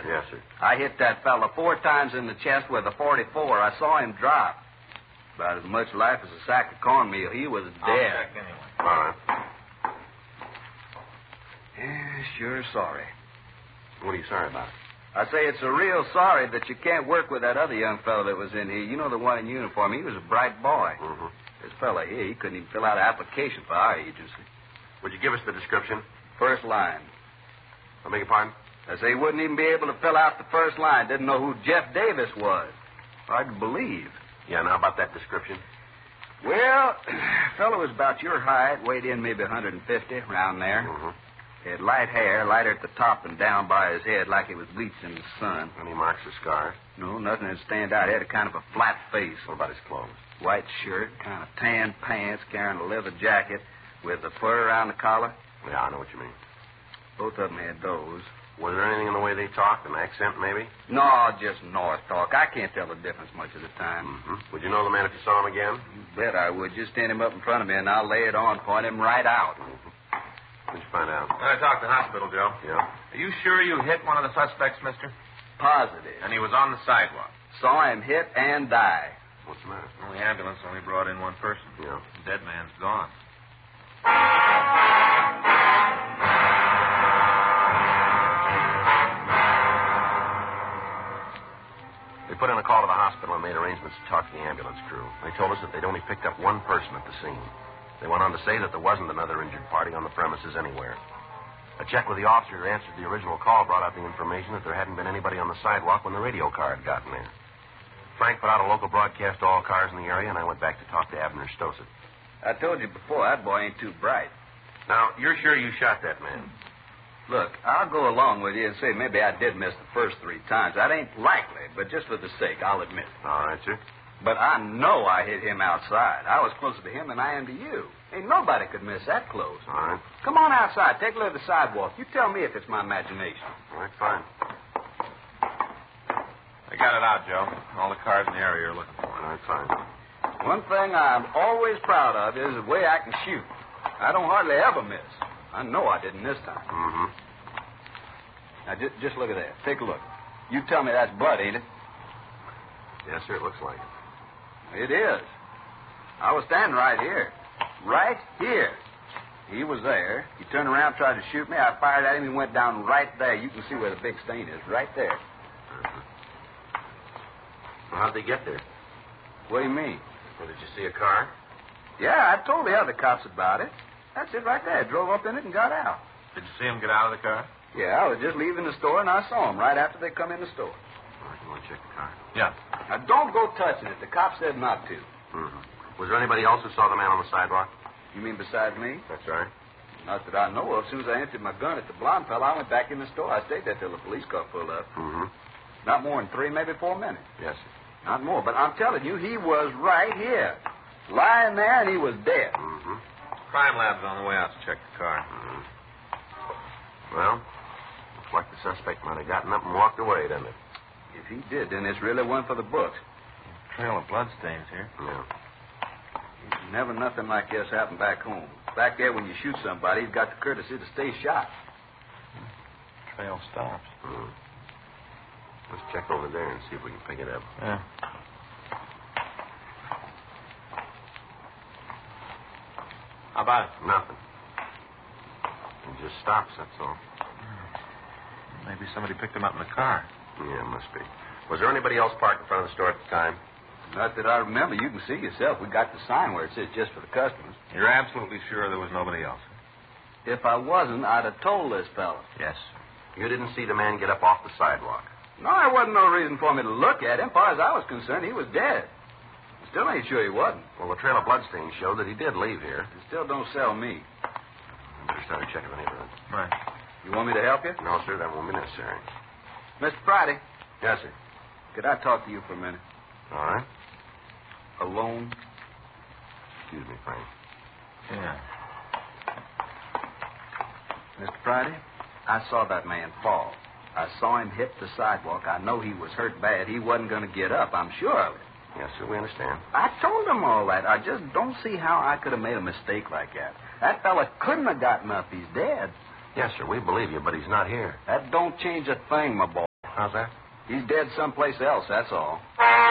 Yes, sir. I hit that fella 4 times in the chest with a .44. I saw him drop. About as much life as a sack of cornmeal. He was dead. I'll check anyway. All right. Yeah, sure sorry. What are you sorry about? I say it's a real sorry that you can't work with that other young fellow that was in here. You know, the one in uniform. He was a bright boy. Mm-hmm. This fella here, he couldn't even fill out an application for our agency. Would you give us the description? First line. I beg your pardon? I say he wouldn't even be able to fill out the first line. Didn't know who Jeff Davis was. Hard to believe. Yeah, now about that description? Well, fellow was about your height, weighed in maybe 150, around there. Mm-hmm. He had light hair, lighter at the top and down by his head like it was bleached in the sun. Any marks or scars? No, nothing that stand out. He had a kind of a flat face. What about his clothes? White shirt, kind of tan pants, carrying a leather jacket with the fur around the collar. Yeah, I know what you mean. Both of them had those. Was there anything in the way they talked? An accent, maybe? No, just North talk. I can't tell the difference much of the time. Mm-hmm. Would you know the man if you saw him again? You bet I would. Just stand him up in front of me, and I'll lay it on, point him right out. Mm-hmm. What'd you find out? I talked to the hospital, Joe. Yeah? Are you sure you hit one of the suspects, mister? Positive. And he was on the sidewalk. Saw him hit and die. What's the matter? Well, the ambulance only brought in one person. Yeah. The dead man's gone. They put in a call to the hospital and made arrangements to talk to the ambulance crew. They told us that they'd only picked up one person at the scene. They went on to say that there wasn't another injured party on the premises anywhere. A check with the officer who answered the original call brought out the information that there hadn't been anybody on the sidewalk when the radio car had gotten there. Frank put out a local broadcast to all cars in the area, and I went back to talk to Abner Stossett. I told you before, that boy ain't too bright. Now, you're sure you shot that man? Look, I'll go along with you and say maybe I did miss the first 3 times. That ain't likely, but just for the sake, I'll admit it. All right, sir. But I know I hit him outside. I was closer to him than I am to you. Ain't nobody could miss that close. All right. Come on outside. Take a look at the sidewalk. You tell me if it's my imagination. All right, fine. They got it out, Joe. All the cars in the area are looking for All it. right, fine. One thing I'm always proud of is the way I can shoot. I don't hardly ever miss. I know I didn't this time. Mm-hmm. Now, just look at that. Take a look. You tell me that's blood, ain't it? Yes, sir, it looks like it. It is. I was standing right here. Right here. He was there. He turned around, tried to shoot me. I fired at him. He went down right there. You can see where the big stain is. Right there. Uh-huh. Well, how'd they get there? What do you mean? Well, did you see a car? Yeah, I told the other cops about it. That's it right there. Drove up in it and got out. Did you see him get out of the car? Yeah, I was just leaving the store, and I saw him right after they come in the store. All right, you want to check the car? Yeah. Now, don't go touching it. The cop said not to. Mm-hmm. Was there anybody else who saw the man on the sidewalk? You mean besides me? That's right. Not that I know of. As soon as I emptied my gun at the blonde fella, I went back in the store. I stayed there till the police car pulled up. Mm-hmm. Not more than 3, maybe 4 minutes. Yes, sir. Not more. But I'm telling you, he was right here. Lying there, and he was dead. Mm-hmm. Crime lab's on the way out to check the car. Mm-hmm. Well, looks like the suspect might have gotten up and walked away, doesn't it? If he did, then it's really one for the books. Trail of bloodstains here. Yeah. Never nothing like this happened back home. Back there, when you shoot somebody, he's got the courtesy to stay shot. Trail stops. Mm. Let's check over there and see if we can pick it up. Yeah. How about it? Nothing. It just stops, that's all. Maybe somebody picked him up in the car. Yeah, must be. Was there anybody else parked in front of the store at the time? Not that I remember. You can see yourself. We got the sign where it says just for the customers. You're absolutely sure there was nobody else? If I wasn't, I'd have told this fella. Yes. You didn't see the man get up off the sidewalk? No, there wasn't no reason for me to look at him. As far as I was concerned, he was dead. Still ain't sure he wasn't. Well, the trail of bloodstains showed that he did leave here. It still don't sell me. I better start checking the neighborhood. Right. You want me to help you? No, sir, that won't be necessary. Mr. Friday, Yes, sir. could I talk to you for a minute? All right. Alone? Excuse me, Frank. Yeah. Mr. Friday, I saw that man fall. I saw him hit the sidewalk. I know he was hurt bad. He wasn't going to get up. I'm sure of it. Yes, sir, we understand. I told him all that. I just don't see how I could have made a mistake like that. That fella couldn't have gotten up. He's dead. Yes, sir, we believe you, but he's not here. That don't change a thing, my boy. How's that? He's dead someplace else, that's all.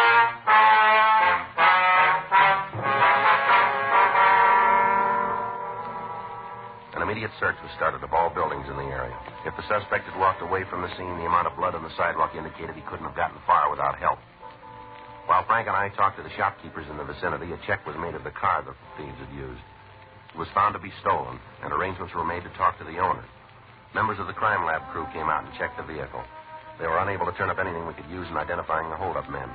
An immediate search was started of all buildings in the area. If the suspect had walked away from the scene, the amount of blood on the sidewalk indicated he couldn't have gotten far without help. While Frank and I talked to the shopkeepers in the vicinity, a check was made of the car the thieves had used. It was found to be stolen, and arrangements were made to talk to the owner. Members of the crime lab crew came out and checked the vehicle. They were unable to turn up anything we could use in identifying the holdup men.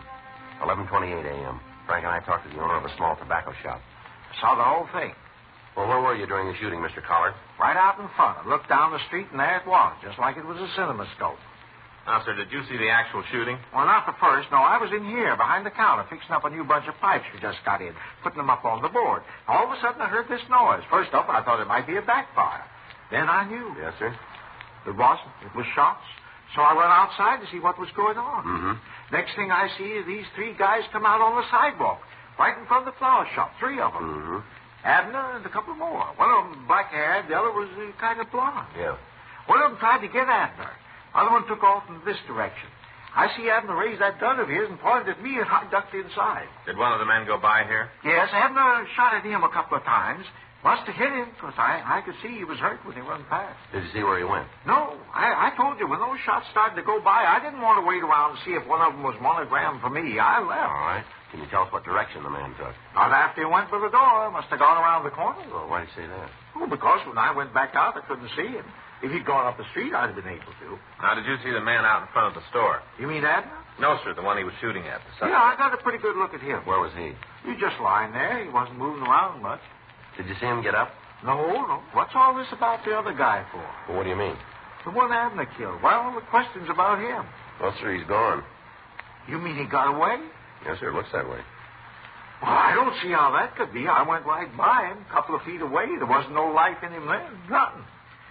11:28 a.m. Frank and I talked to the owner of a small tobacco shop. Saw the whole thing. Well, where were you during the shooting, Mr. Collard? Right out in front. I looked down the street, and there it was, just like it was a cinemascope. Now, sir, did you see the actual shooting? Well, not the first. No, I was in here, behind the counter, fixing up a new bunch of pipes we just got in, putting them up on the board. All of a sudden, I heard this noise. First up, I thought it might be a backfire. Then I knew. Yes, sir. It wasn't. It was shots. So I went outside to see what was going on. Mm-hmm. Next thing I see is these three guys come out on the sidewalk, right in front of the flower shop, three of them. Mm-hmm. Abner and a couple more. One of them black-haired, the other was kind of blonde. Yeah. One of them tried to get Abner. The other one took off in this direction. I see Abner raise that gun of his and pointed at me, and I ducked inside. Did one of the men go by here? Yes, Abner shot at him a couple of times. Must have hit him, because I could see he was hurt when he run past. Did you see where he went? No, I told you, when those shots started to go by, I didn't want to wait around to see if one of them was monogrammed for me. I left. All right. Can you tell us what direction the man took? Not after he went for the door. Must have gone around the corner. Well, why did you say that? Oh, because when I went back out, I couldn't see him. If he'd gone up the street, I'd have been able to. Now, did you see the man out in front of the store? You mean Abner? No, sir, the one he was shooting at. The Yeah, I got a pretty good look at him. Where was he? He was just lying there. He wasn't moving around much. Did you see him get up? No. What's all this about the other guy for? Well, what do you mean? The one Abner killed. Well, the question's about him. Well, sir, he's gone. You mean he got away? Yes, sir, it looks that way. Well, I don't see how that could be. I went right by him, a couple of feet away. There wasn't no life in him then. Nothing.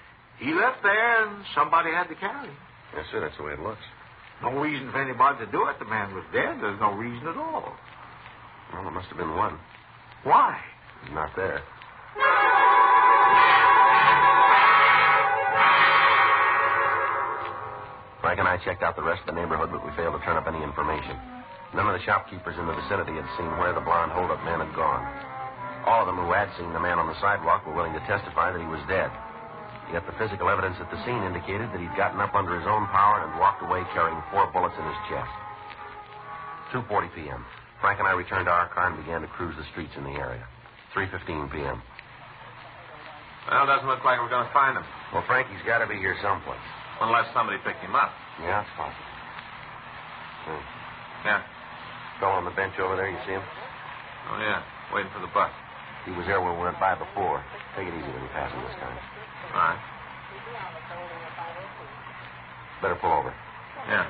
He left there, and somebody had to carry him. Yes, sir, that's the way it looks. No reason for anybody to do it. The man was dead. There's no reason at all. Well, it must have been one. Why? He's not there. Frank and I checked out the rest of the neighborhood, but we failed to turn up any information. None of the shopkeepers in the vicinity had seen where the blonde holdup man had gone. All of them who had seen the man on the sidewalk were willing to testify that he was dead. Yet the physical evidence at the scene indicated that he'd gotten up under his own power and walked away carrying 4 bullets in his chest. 2:40 p.m. Frank and I returned to our car and began to cruise the streets in the area. 3:15 p.m. Well, it doesn't look like we're going to find him. Well, Frankie's got to be here someplace. Unless somebody picked him up. Yeah, it's possible. Yeah. Fellow on the bench over there, you see him? Oh, yeah. Waiting for the bus. He was there when we went by before. Take it easy when you pass him this time. All right. Better pull over. Yeah.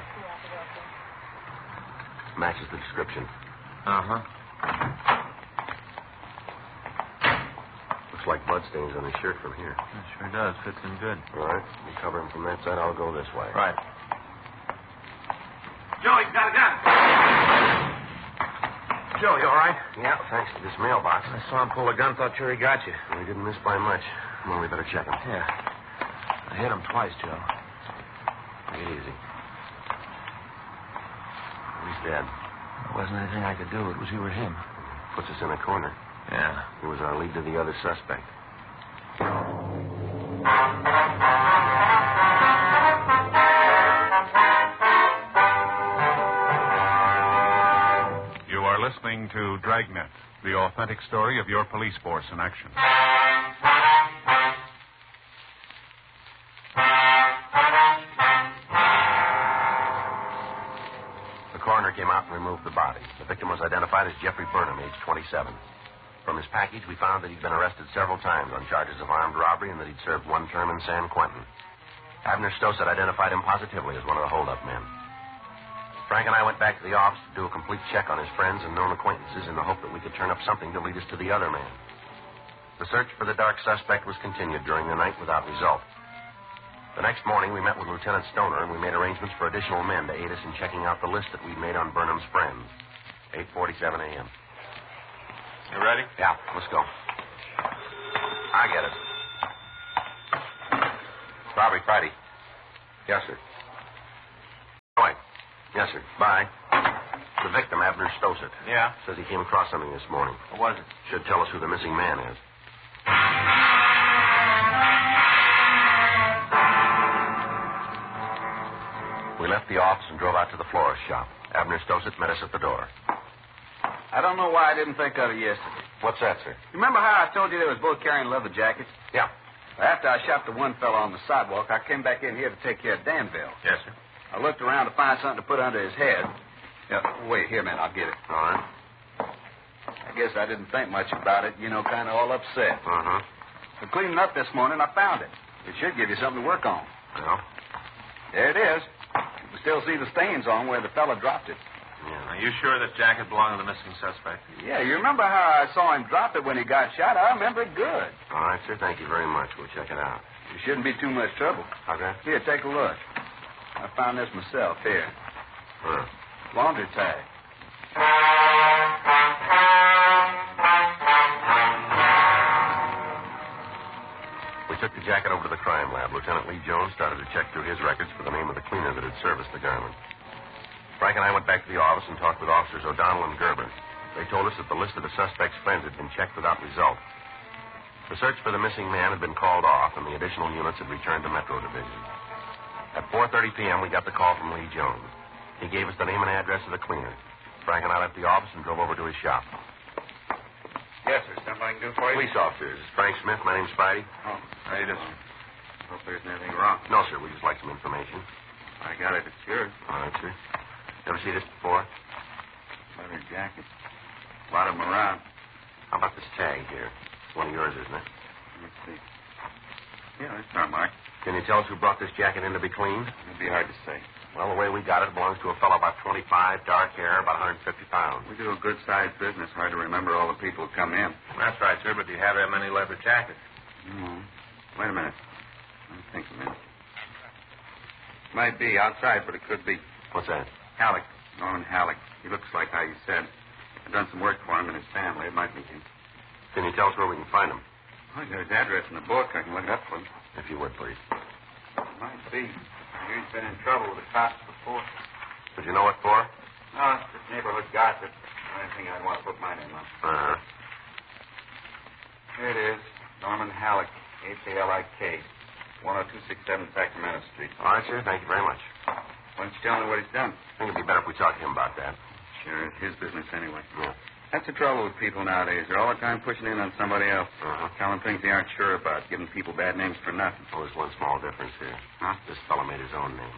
Matches the description. Uh-huh. Looks like bloodstains on his shirt from here. It sure does. Fits him good. All right. You cover him from that side. I'll go this way. Right. Joe, he's got a gun. Joe, you all right? Yeah, thanks to this mailbox. I saw him pull a gun. Thought sure he got you. We didn't miss by much. Well, we better check him. Yeah. I hit him twice, Joe. Take it easy. He's dead. There wasn't anything I could do. It was you or him. Puts us in a corner. Yeah. He was our lead to the other suspect. You are listening to Dragnet, the authentic story of your police force in action. The coroner came out and removed the body. The victim was identified as Jeffrey Burnham, age 27. From his package, we found that he'd been arrested several times on charges of armed robbery and that he'd served 1 term in San Quentin. Abner Stoss had identified him positively as one of the holdup men. Frank and I went back to the office to do a complete check on his friends and known acquaintances in the hope that we could turn up something to lead us to the other man. The search for the dark suspect was continued during the night without result. The next morning, we met with Lieutenant Stoner, and we made arrangements for additional men to aid us in checking out the list that we'd made on Burnham's friends. 8:47 a.m. You ready? Yeah, let's go. I get it. Robbery Friday. Yes, sir. Go ahead. Yes, sir. Bye. The victim, Abner Stossett. Yeah? Says he came across something this morning. What was it? Should tell us who the missing man is. We left the office and drove out to the florist shop. Abner Stossett met us at the door. I don't know why I didn't think of it yesterday. What's that, sir? You remember how I told you they was both carrying leather jackets? Yeah. After I shot the one fellow on the sidewalk, I came back in here to take care of Danville. Yes, sir. I looked around to find something to put under his head. Wait, here, man, I'll get it. All right. I guess I didn't think much about it, kind of all upset. Uh-huh. But cleaning up this morning, I found it. It should give you something to work on. Well? There it is. You can still see the stains on where the fella dropped it. Yeah. Are you sure that jacket belonged to the missing suspect? Yeah, you remember how I saw him drop it when he got shot? I remember it good. All right, sir. Thank you very much. We'll check it out. It shouldn't be too much trouble. Okay. Here, take a look. I found this myself. Here. Huh. Laundry tag. We took the jacket over to the crime lab. Lieutenant Lee Jones started to check through his records for the name of the cleaner that had serviced the garment. Frank and I went back to the office and talked with officers O'Donnell and Gerber. They told us that the list of the suspect's friends had been checked without result. The search for the missing man had been called off, and the additional units had returned to Metro Division. At 4:30 p.m., we got the call from Lee Jones. He gave us the name and address of the cleaner. Frank and I left the office and drove over to his shop. Yes, sir. Something I can do for you? Police officers. This is Frank Smith. My name's Spidey. Oh, how you doing? Hope there isn't anything wrong. No, sir. We just like some information. I got it. It's yours. All right, sir. Ever see this before? Leather jacket. A lot of them around. How about this tag here? It's one of yours, isn't it? Let's see. Yeah, that's not marked. Can you tell us who brought this jacket in to be cleaned? It'd be hard to say. Well, the way we got it belongs to a fellow about 25, dark hair, about 150 pounds. We do a good-sized business. Hard to remember all the people who come in. That's right, sir, but do you have that many leather jackets? No. Wait a minute. Let me think a minute. Might be outside, but it could be. What's that? Halleck. Norman Halleck. He looks like how you said. I've done some work for him and his family. It might be him. Can you tell us where we can find him? I got his address in the book. I can look it up for him. If you would, please. Might be. I hear he's been in trouble with the cops before. Did you know what for? No, it's just neighborhood gossip. The only thing I'd want to put my name on. Uh-huh. Here it is. Norman Halleck. Hallik. 10267 Sacramento Street. All right, sir. Thank you very much. Why don't you tell me what he's done? I think it'd be better if we talk to him about that. Sure, it's his business anyway. Yeah. That's the trouble with people nowadays. They're all the time pushing in on somebody else. Uh-huh. Telling things they aren't sure about, giving people bad names for nothing. Oh, there's one small difference here. Huh? This fellow made his own name.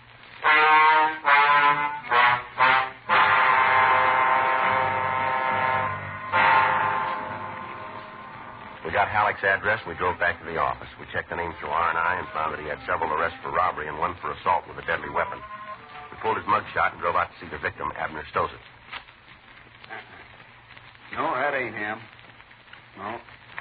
We got Halleck's address, and we drove back to the office. We checked the names through R&I and found that he had several arrests for robbery and one for assault with a deadly weapon. We pulled his mugshot and drove out to see the victim, Abner Stossett. No, that ain't him. No.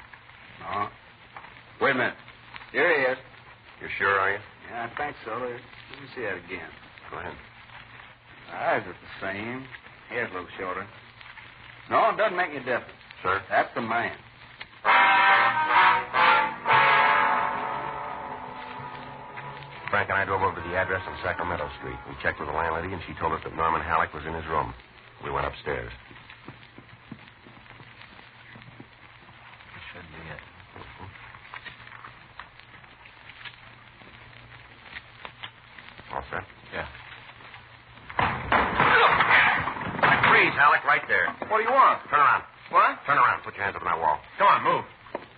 Wait a minute. Here he is. You sure, are you? Yeah, I think so. Let me see that again. Go ahead. Eyes are the same. Head's a little shorter. No, it doesn't make any difference. Sir? That's the man. Frank and I drove over to the address on Sacramento Street. We checked with the landlady, and she told us that Norman Halleck was in his room. We went upstairs. This should be it. All set? Yeah. Freeze, Halleck, right there. What do you want? Turn around. What? Turn around. Put your hands up on that wall. Come on, move.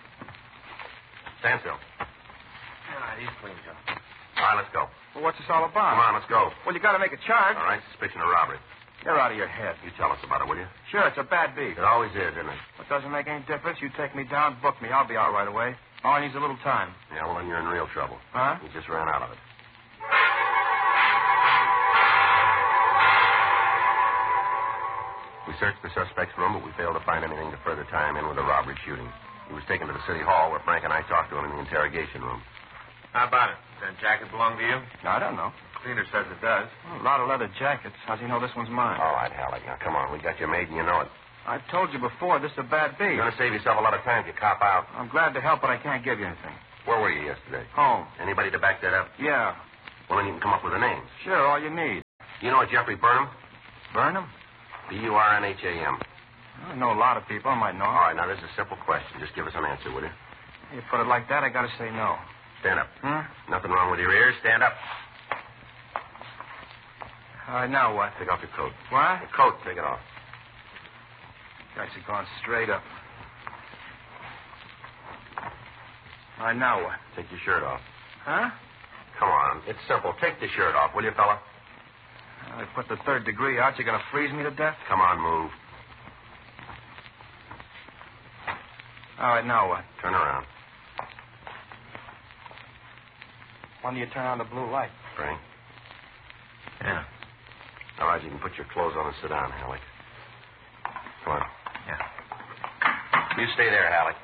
Stand still. All right, he's clean, Joe. All right, let's go. Well, what's this all about? Come on, let's go. Well, you got to make a charge. All right, suspicion of robbery. You're out of your head. You tell us about it, will you? Sure, it's a bad beat. It always is, isn't it? It doesn't make any difference. You take me down, book me. I'll be out right away. All I need's a little time. Yeah, well, then you're in real trouble. Huh? You just ran out of it. We searched the suspect's room, but we failed to find anything to further tie him in with the robbery shooting. He was taken to the city hall where Frank and I talked to him in the interrogation room. How about it? Does that jacket belong to you? I don't know. The cleaner says it does. Well, a lot of leather jackets. How's he know this one's mine? All right, Halleck, now come on. We got you made and you know it. I told you before, this is a bad beat. You're going to save yourself a lot of time if you cop out. I'm glad to help, but I can't give you anything. Where were you yesterday? Home. Anybody to back that up? Yeah. Well, then you can come up with the names. Sure, all you need. You know a Jeffrey Burnham? Burnham? B-U-R-N-H-A-M. I know a lot of people. I might know. All right, now, this is a simple question. Just give us an answer, will you? You put it like that, I gotta say no. Stand up. Hmm? Nothing wrong with your ears. Stand up. All right, now what? Take off your coat. What? Your coat, take it off. Guys are going straight up. All right, now what? Take your shirt off. Huh? Come on. It's simple. Take the shirt off, will you, fella? I put the third degree out. You gonna freeze me to death? Come on, move. All right, now what? Turn around. When do you turn on the blue light? Frank. Yeah. All right, you can put your clothes on and sit down, Halleck. Come on. Yeah. You stay there, Halleck.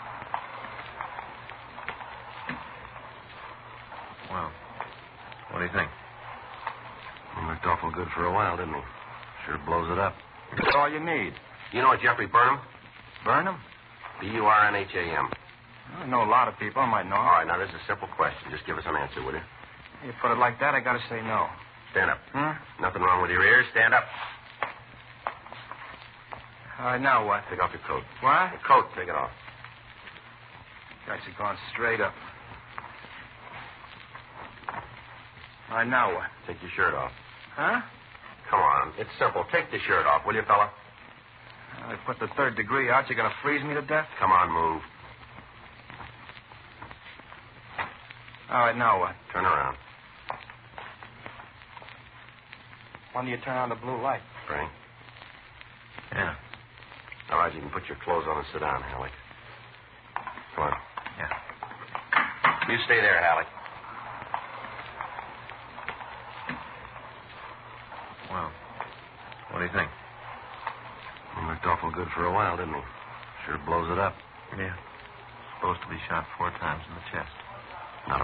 Well, what do you think? He looked awful good for a while, didn't he? Sure blows it up. That's all you need. You know a Jeffrey Burnham? Burnham? B-U-R-N-H-A-M. I know a lot of people. I might know. All right, now, this is a simple question. Just give us an answer, will you? You put it like that, I gotta say no. Stand up. Hmm? Nothing wrong with your ears. Stand up. All right, now what? Take off your coat. What? Your coat, take it off. Guys are going straight up. All right, now what? Take your shirt off. Huh? Come on. It's simple. Take the shirt off, will you, fella? I put the third degree out. You gonna freeze me to death? Come on, move. All right, now what? Turn around. When do you turn on the blue light? Frank. Yeah. All right, you can put your clothes on and sit down, Halleck. Come on. Yeah. You stay there, Halleck. Well, what do you think? He looked awful good for a while, didn't he? Sure blows it up. Yeah. Supposed to be shot 4 times in the chest.